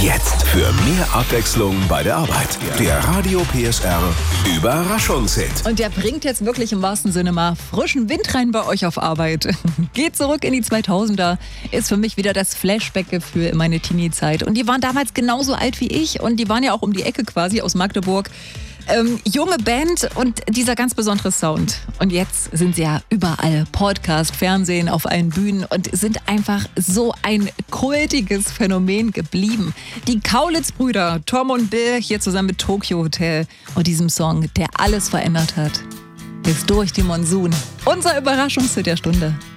Jetzt für mehr Abwechslung bei der Arbeit. Der Radio PSR Überraschungshit. Und der bringt jetzt wirklich im wahrsten Sinne mal frischen Wind rein bei euch auf Arbeit. Geht zurück in die 2000er, ist für mich wieder das Flashback-Gefühl in meine Teenie-Zeit. Und die waren damals genauso alt wie ich und die waren ja auch um die Ecke quasi aus Magdeburg. Junge Band und dieser ganz besondere Sound. Und jetzt sind sie ja überall, Podcast, Fernsehen, auf allen Bühnen und sind einfach so ein kultiges Phänomen geblieben. Die Kaulitz-Brüder, Tom und Bill, hier zusammen mit Tokyo Hotel und diesem Song, der alles verändert hat. Bis durch die Monsun. Unser Überraschungshit der Stunde.